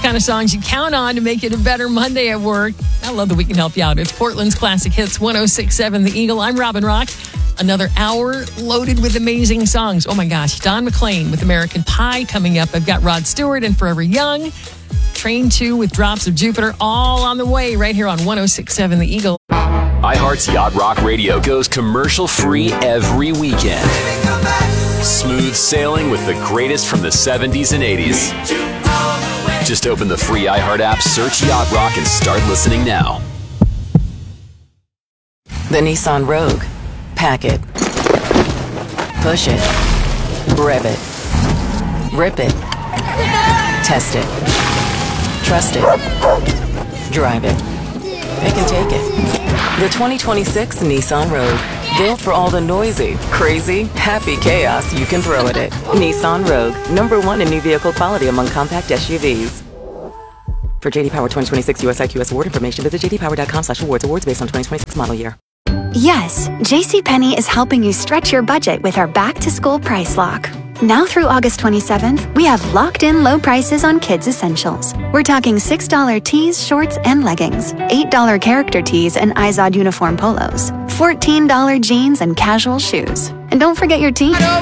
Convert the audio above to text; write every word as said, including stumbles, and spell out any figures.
kind of songs you count on to make it a better Monday at work. I love that we can help you out. It's Portland's Classic Hits, one oh six point seven The Eagle. I'm Robin Rock. Another hour loaded with amazing songs. Oh my gosh, Don McLean with American Pie coming up. I've got Rod Stewart and Forever Young. Train two with Drops of Jupiter, all on the way right here on one oh six point seven The Eagle. iHeart's Yacht Rock Radio goes commercial-free every weekend. Smooth sailing with the greatest from the seventies and eighties. Just open the free iHeart app, search Yacht Rock, and start listening now. The Nissan Rogue. Pack it. Push it. Rev it. Rip it. Test it. Trust it. Drive it. Pick and take it. The twenty twenty-six Nissan Rogue. Built for all the noisy, crazy, happy chaos you can throw at it. Nissan Rogue. Number one in new vehicle quality among compact S U Vs. For J D Power twenty twenty-six U S I Q S award information, visit j d power dot com slash awards. Awards based on twenty twenty-six model year. Yes, JCPenney is helping you stretch your budget with our back-to-school price lock. Now through August twenty-seventh, we have locked-in low prices on kids' essentials. We're talking six dollar tees, shorts, and leggings, eight dollar character tees and Izod uniform polos, fourteen dollar jeans and casual shoes. And don't forget your teen.